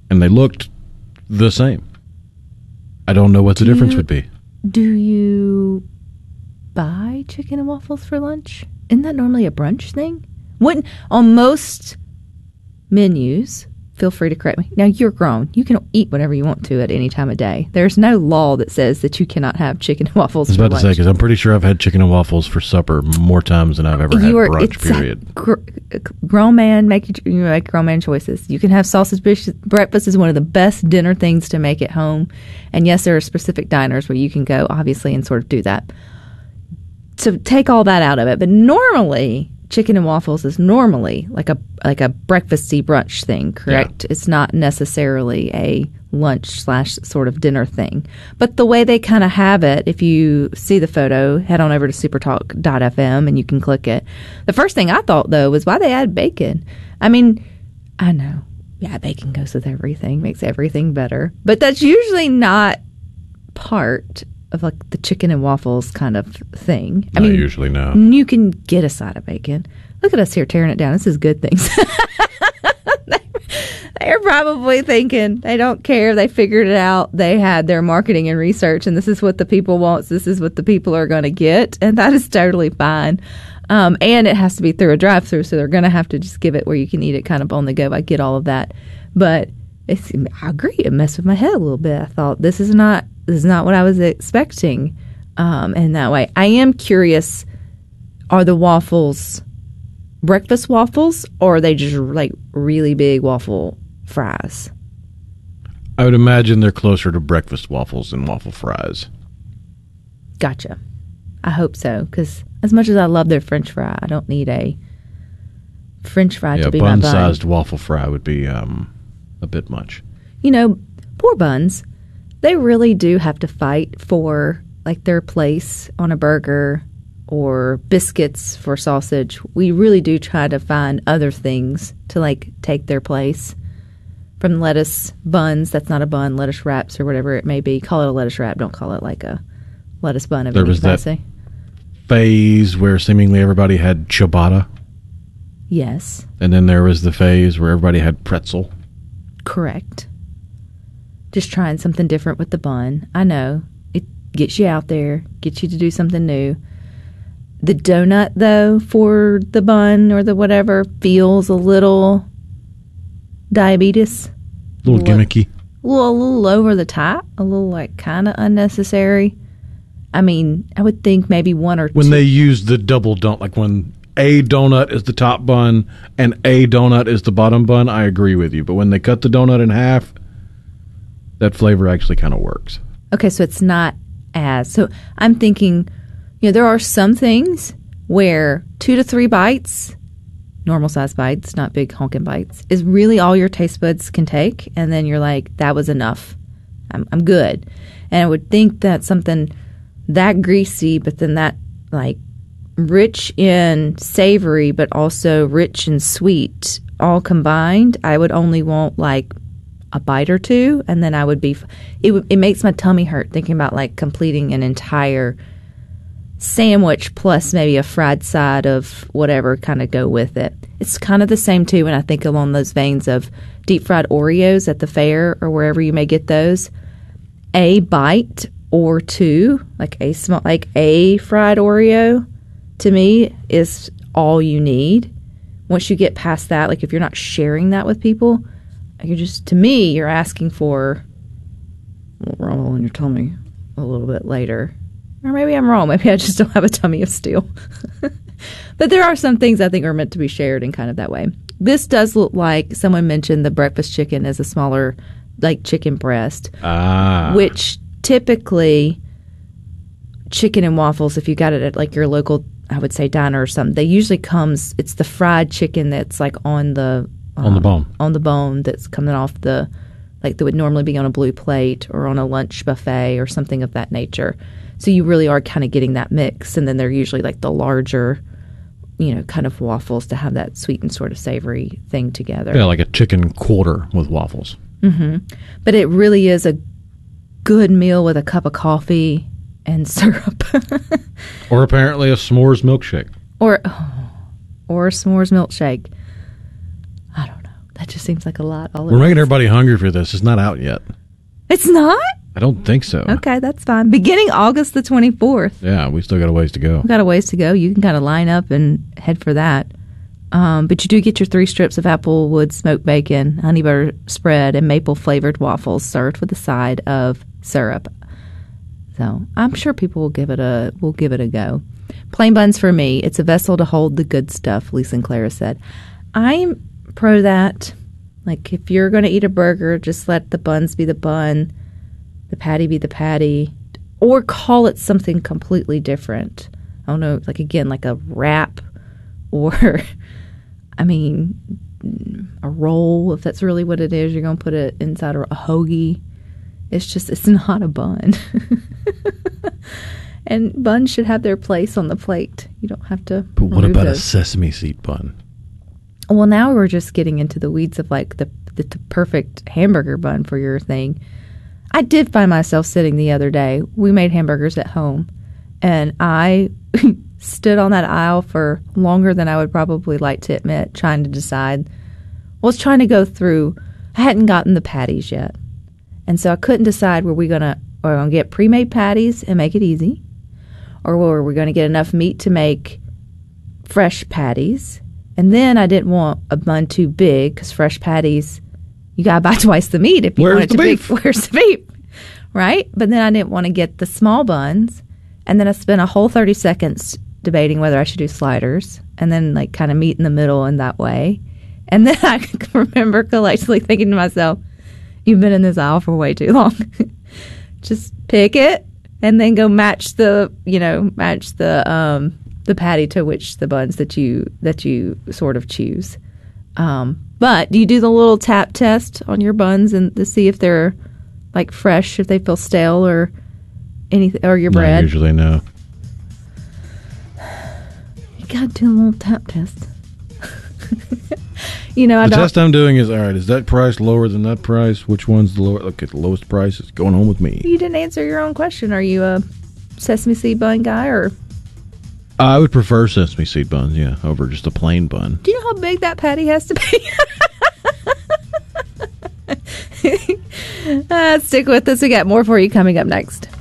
and they looked the same. I don't know what the difference would be. Do you buy chicken and waffles for lunch? Isn't that normally a brunch thing? Wouldn't on most menus? Feel free to correct me. Now, you're grown. You can eat whatever you want to at any time of day. There's no law that says that you cannot have chicken and waffles for lunch. I was about to say, because I'm pretty sure I've had chicken and waffles for supper more times than I've ever had brunch, period. Grown man, make grown man choices. You can have sausage breakfast is one of the best dinner things to make at home. And yes, there are specific diners where you can go, obviously, and sort of do that. So take all that out of it. But normally, chicken and waffles is normally like a breakfasty brunch thing, correct? Yeah. It's not necessarily a lunch / sort of dinner thing. But the way they kind of have it, if you see the photo, head on over to supertalk.fm and you can click it. The first thing I thought, though, was why they add bacon. I mean, I know. Yeah, bacon goes with everything, makes everything better. But that's usually not part of like the chicken and waffles kind of thing. I mean, usually no. You can get a side of bacon. Look at us here tearing it down. This is good things. They're probably thinking they don't care. They figured it out. They had their marketing and research, and this is what the people want. This is what the people are going to get, and that is totally fine. And it has to be through a drive-through, so they're going to have to just give it where you can eat it kind of on the go. I get all of that, but I agree. It messed with my head a little bit. I thought this is not what I was expecting in that way. I am curious, are the waffles breakfast waffles, or are they just like really big waffle fries? I would imagine they're closer to breakfast waffles than waffle fries. Gotcha. I hope so, because as much as I love their French fry, I don't need a French fry to be my bun. A bun-sized waffle fry would be a bit much. You know, poor buns. They really do have to fight for like their place on a burger or biscuits for sausage. We really do try to find other things to like take their place. From lettuce buns, that's not a bun, lettuce wraps or whatever it may be. Call it a lettuce wrap. Don't call it like a lettuce bun of any capacity. There was that phase where seemingly everybody had ciabatta. Yes. And then there was the phase where everybody had pretzel. Correct. Just trying something different with the bun. I know. It gets you out there, gets you to do something new. The donut, though, for the bun or the whatever, feels a little diabetes. A little gimmicky. A little over the top. A little, like, kind of unnecessary. I mean, I would think maybe one or two. When they use the double donut, like when a donut is the top bun and a donut is the bottom bun, I agree with you. But when they cut the donut in half, that flavor actually kind of works. Okay, so it's not as... So I'm thinking, there are some things where 2 to 3 bites, normal size bites, not big honking bites, is really all your taste buds can take. And then you're like, that was enough. I'm good. And I would think that something that greasy, but then that like rich in savory, but also rich and sweet, all combined, I would only want like a bite or two, and then I would be. It makes my tummy hurt thinking about like completing an entire sandwich plus maybe a fried side of whatever kind of go with it. It's kind of the same too when I think along those veins of deep fried Oreos at the fair or wherever you may get those. A bite or two, like a fried Oreo, to me is all you need. Once you get past that, like if you're not sharing that with people, you're asking for a little rumble in your tummy a little bit later. Or maybe I'm wrong. Maybe I just don't have a tummy of steel. But there are some things I think are meant to be shared in kind of that way. This does look like someone mentioned the breakfast chicken as a smaller, like chicken breast. Which typically chicken and waffles, if you got it at like your local, I would say diner or something, they usually it's the fried chicken that's like on the bone. On the bone that's coming off that would normally be on a blue plate or on a lunch buffet or something of that nature. So you really are kind of getting that mix. And then they're usually like the larger, kind of waffles to have that sweet and sort of savory thing together. Yeah, like a chicken quarter with waffles. Mm-hmm. But it really is a good meal with a cup of coffee and syrup. Or apparently a s'mores milkshake. Or a s'mores milkshake. I don't know. That just seems like a lot. All We're making everybody hungry for this. It's not out yet. It's not? I don't think so. Okay, that's fine. Beginning August the 24th. Yeah, we still got a ways to go. We've got a ways to go. You can kind of line up and head for that. But you do get your 3 strips of Applewood smoked bacon, honey butter spread, and maple flavored waffles served with a side of syrup. So I'm sure people will give it a go. Plain buns for me. It's a vessel to hold the good stuff, Lisa and Clara said. I'm pro that. Like, if you're going to eat a burger, just let the buns be the bun, the patty be the patty, or call it something completely different. I don't know, like, again, like a wrap, or, I mean, a roll, if that's really what it is. You're going to put it inside a hoagie. It's not a bun. And buns should have their place on the plate. You don't have to. But what about a sesame seed bun? Well, now we're just getting into the weeds of like the perfect hamburger bun for your thing. I did find myself sitting the other day. We made hamburgers at home, and I stood on that aisle for longer than I would probably like to admit, trying to decide. I was trying to go through. I hadn't gotten the patties yet, and so I couldn't decide were we gonna get pre-made patties and make it easy, or were we going to get enough meat to make fresh patties. And then I didn't want a bun too big because fresh patties, you got to buy twice the meat if you want it to be. Where's the beef? Right? But then I didn't want to get the small buns. And then I spent a whole 30 seconds debating whether I should do sliders and then like kind of meat in the middle in that way. And then I remember collectively thinking to myself, you've been in this aisle for way too long. Just pick it and then go match the patty to which the buns that you sort of choose. But do you do the little tap test on your buns and to see if they're like fresh, if they feel stale or anything, or your bread? Usually no. You gotta do a little tap test. The test I'm doing is, all right, is that price lower than that price? Which one's the lower? Look at the lowest price. It's going home with me. You didn't answer your own question. Are you a sesame seed bun guy or? I would prefer sesame seed buns, yeah, over just a plain bun. Do you know how big that patty has to be? Stick with us. We got more for you coming up next.